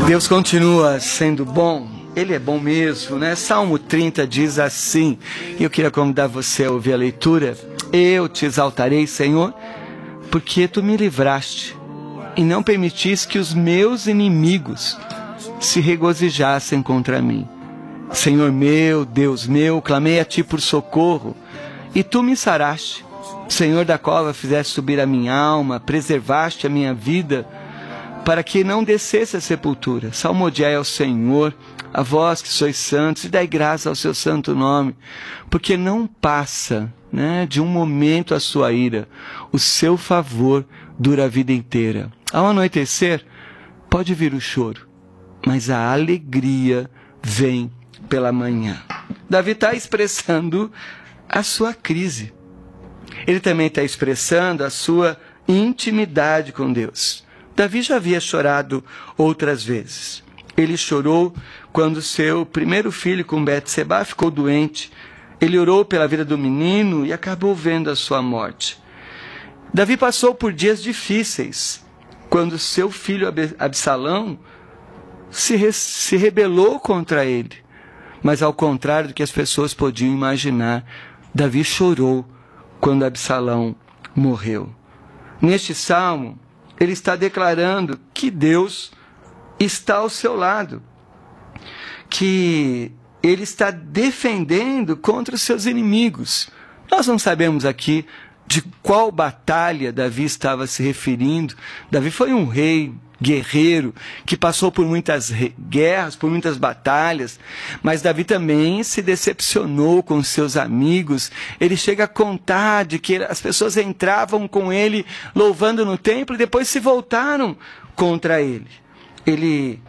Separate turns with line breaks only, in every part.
Deus continua sendo bom, Ele é bom mesmo, né? Salmo 30 diz assim, e eu queria convidar você a ouvir a leitura: eu te exaltarei, Senhor, porque tu me livraste e não permitiste que os meus inimigos se regozijassem contra mim. Senhor meu, Deus meu, clamei a ti por socorro e tu me saraste. Senhor da cova, fizeste subir a minha alma, preservaste a minha vida, para que não descesse a sepultura. Salmodiai ao Senhor, a vós que sois santos, e dai graça ao seu santo nome, porque não passa, de um momento a sua ira, o seu favor dura a vida inteira. Ao anoitecer, pode vir o choro, mas a alegria vem pela manhã. Davi está expressando a sua crise. Ele também está expressando a sua intimidade com Deus. Davi já havia chorado outras vezes. Ele chorou quando seu primeiro filho com Betseba ficou doente. Ele orou pela vida do menino e acabou vendo a sua morte. Davi passou por dias difíceis, quando seu filho Absalão se rebelou contra ele. Mas ao contrário do que as pessoas podiam imaginar, Davi chorou quando Absalão morreu. Neste salmo, ele está declarando que Deus está ao seu lado, que ele está defendendo contra os seus inimigos. Nós não sabemos aqui de qual batalha Davi estava se referindo. Davi foi um rei guerreiro que passou por muitas guerras, por muitas batalhas, mas Davi também se decepcionou com seus amigos. Ele chega a contar de que as pessoas entravam com ele louvando no templo e depois se voltaram contra ele. Ele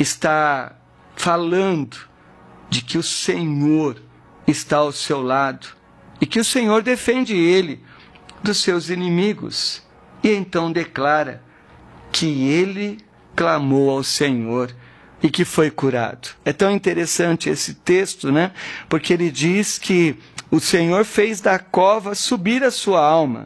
está falando de que o Senhor está ao seu lado e que o Senhor defende ele dos seus inimigos. E então declara que ele clamou ao Senhor e que foi curado. É tão interessante esse texto, porque ele diz que o Senhor fez da cova subir a sua alma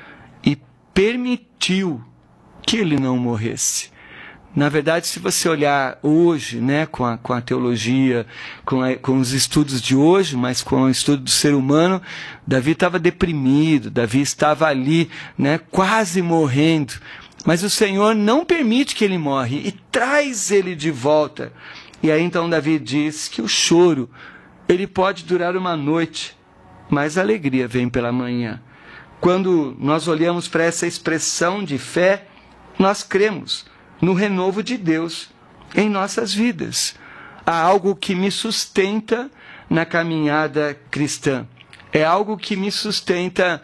e permitiu que ele não morresse. Na verdade, se você olhar hoje, com a teologia, com os estudos de hoje, mas com o estudo do ser humano, Davi estava deprimido, Davi estava ali, quase morrendo. Mas o Senhor não permite que ele morre e traz ele de volta. E aí então Davi diz que o choro, ele pode durar uma noite, mas a alegria vem pela manhã. Quando nós olhamos para essa expressão de fé, nós cremos no renovo de Deus em nossas vidas. Há algo que me sustenta na caminhada cristã. É algo que me sustenta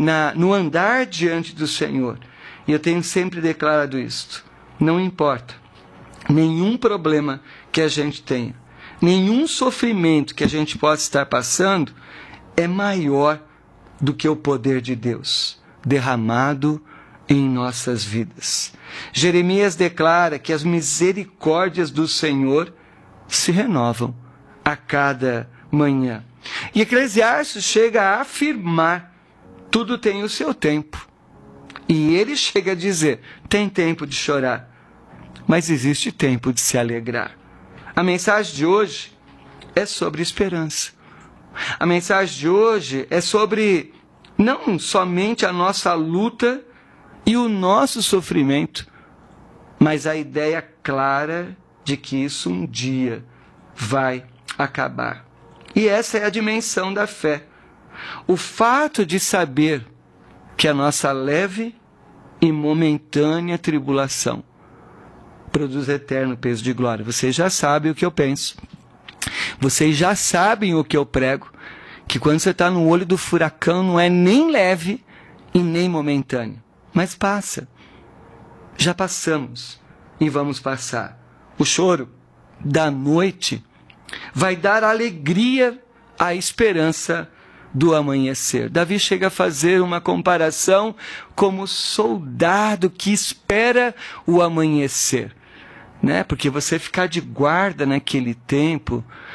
no andar diante do Senhor. E eu tenho sempre declarado isto: não importa nenhum problema que a gente tenha, nenhum sofrimento que a gente possa estar passando, é maior do que o poder de Deus derramado em nossas vidas. Jeremias declara que as misericórdias do Senhor se renovam a cada manhã. E Eclesiastes chega a afirmar: tudo tem o seu tempo. E ele chega a dizer: tem tempo de chorar, mas existe tempo de se alegrar. A mensagem de hoje é sobre esperança. A mensagem de hoje é sobre não somente a nossa luta e o nosso sofrimento, mas a ideia clara de que isso um dia vai acabar. E essa é a dimensão da fé. O fato de saber que a nossa leve e momentânea tribulação produz eterno peso de glória. Vocês já sabem o que eu penso. Vocês já sabem o que eu prego, que quando você está no olho do furacão não é nem leve e nem momentâneo, mas passa. Já passamos e vamos passar. O choro da noite vai dar alegria à esperança do amanhecer. Davi chega a fazer uma comparação como soldado que espera o amanhecer, porque você ficar de guarda naquele tempo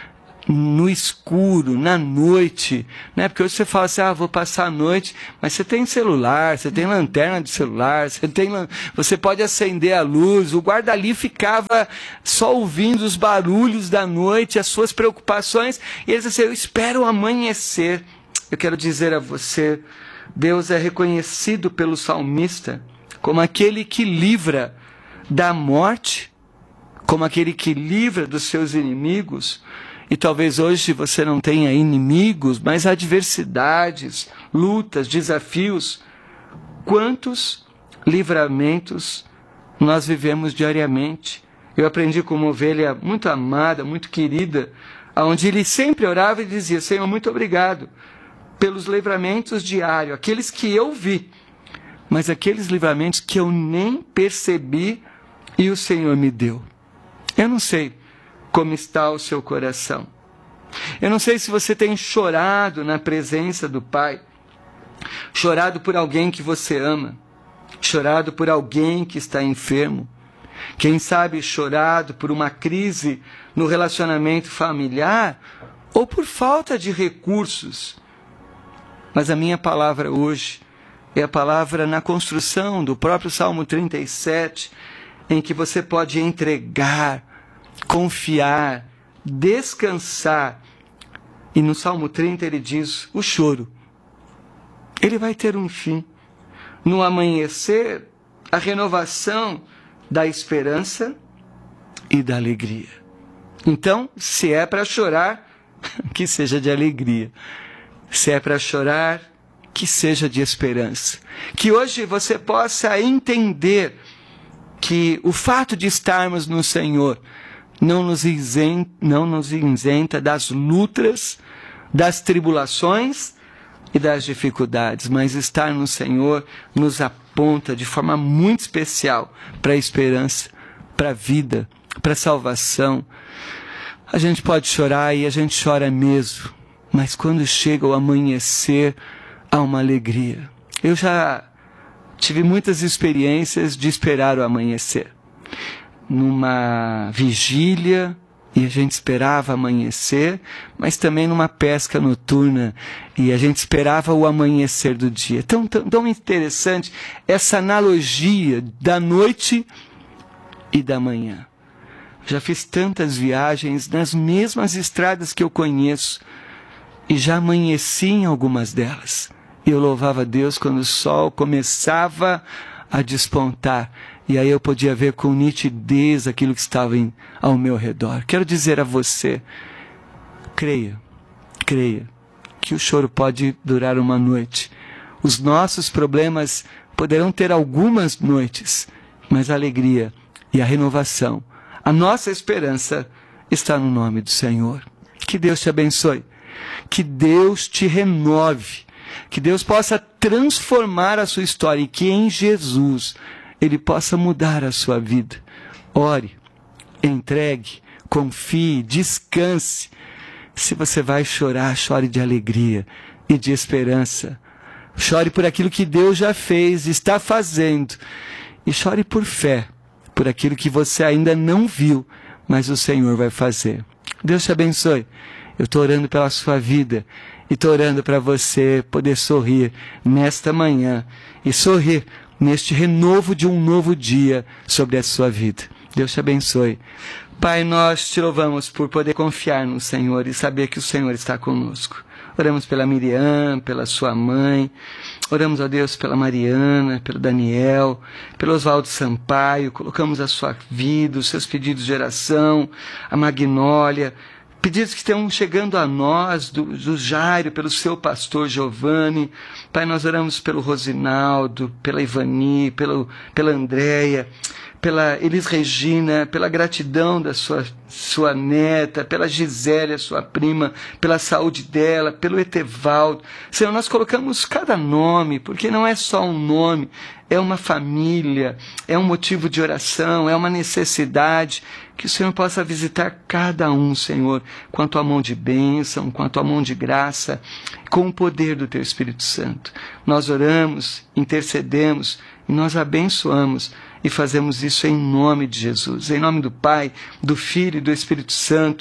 no escuro, na noite, né? Porque hoje você fala assim, vou passar a noite, mas você tem celular, você tem lanterna de celular, você pode acender a luz. O guarda ali ficava só ouvindo os barulhos da noite, as suas preocupações, e ele dizia assim, eu espero o amanhecer. Eu quero dizer a você, Deus é reconhecido pelo salmista como aquele que livra da morte, como aquele que livra dos seus inimigos. E talvez hoje você não tenha inimigos, mas adversidades, lutas, desafios. Quantos livramentos nós vivemos diariamente? Eu aprendi com uma ovelha muito amada, muito querida, onde ele sempre orava e dizia, Senhor, muito obrigado pelos livramentos diários, aqueles que eu vi, mas aqueles livramentos que eu nem percebi e o Senhor me deu. Eu não sei como está o seu coração. Eu não sei se você tem chorado na presença do Pai, chorado por alguém que você ama, chorado por alguém que está enfermo, quem sabe chorado por uma crise no relacionamento familiar ou por falta de recursos. Mas a minha palavra hoje é a palavra na construção do próprio Salmo 37, em que você pode entregar, confiar, descansar. E no Salmo 30 ele diz, o choro, ele vai ter um fim. No amanhecer, a renovação da esperança e da alegria. Então, se é para chorar, que seja de alegria. Se é para chorar, que seja de esperança. Que hoje você possa entender que o fato de estarmos no Senhor não nos isenta das lutas, das tribulações e das dificuldades, mas estar no Senhor nos aponta de forma muito especial para a esperança, para a vida, para a salvação. A gente pode chorar e a gente chora mesmo, mas quando chega o amanhecer, há uma alegria. Eu já tive muitas experiências de esperar o amanhecer. Numa vigília, e a gente esperava amanhecer, mas também numa pesca noturna, e a gente esperava o amanhecer do dia. Tão interessante essa analogia da noite e da manhã. Já fiz tantas viagens nas mesmas estradas que eu conheço, e já amanheci em algumas delas. E eu louvava a Deus quando o sol começava a despontar. E aí eu podia ver com nitidez aquilo que estava ao meu redor. Quero dizer a você, creia, que o choro pode durar uma noite. Os nossos problemas poderão ter algumas noites, mas a alegria e a renovação, a nossa esperança está no nome do Senhor. Que Deus te abençoe, que Deus te renove, que Deus possa transformar a sua história e que em Jesus Ele possa mudar a sua vida. Ore, entregue, confie, descanse. Se você vai chorar, chore de alegria e de esperança. Chore por aquilo que Deus já fez, está fazendo. E chore por fé, por aquilo que você ainda não viu, mas o Senhor vai fazer. Deus te abençoe. Eu estou orando pela sua vida e estou orando para você poder sorrir nesta manhã e sorrir neste renovo de um novo dia sobre a sua vida. Deus te abençoe. Pai, nós te louvamos por poder confiar no Senhor e saber que o Senhor está conosco. Oramos pela Miriam, pela sua mãe. Oramos a Deus pela Mariana, pelo Daniel, pelo Oswaldo Sampaio. Colocamos a sua vida, os seus pedidos de oração, a Magnólia. Pedidos que estão chegando a nós, do Jairo, pelo seu pastor Giovanni. Pai, nós oramos pelo Rosinaldo, pela Ivani, pela Andréia, pela Elis Regina, pela gratidão da sua neta, pela Gisele, sua prima, pela saúde dela, pelo Etevaldo. Senhor, nós colocamos cada nome, porque não é só um nome, é uma família, é um motivo de oração, é uma necessidade. Que o Senhor possa visitar cada um, Senhor, com a tua mão de bênção, com a tua mão de graça, com o poder do teu Espírito Santo. Nós oramos, intercedemos, e nós abençoamos e fazemos isso em nome de Jesus. Em nome do Pai, do Filho e do Espírito Santo,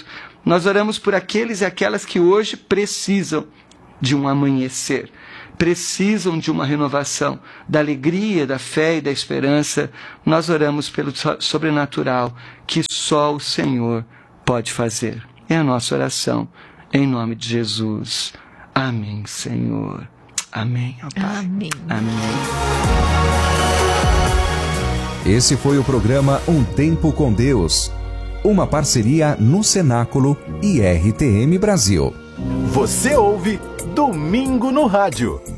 Nós oramos por aqueles e aquelas que hoje precisam de um amanhecer, precisam de uma renovação, da alegria, da fé e da esperança. Nós oramos pelo sobrenatural que só o Senhor pode fazer. É a nossa oração, em nome de Jesus. Amém, Senhor. Amém, ó Pai.
Amém.
Amém.
Esse foi o programa Um Tempo com Deus, uma parceria no Cenáculo e RTM Brasil.
Você ouve Domingo no Rádio.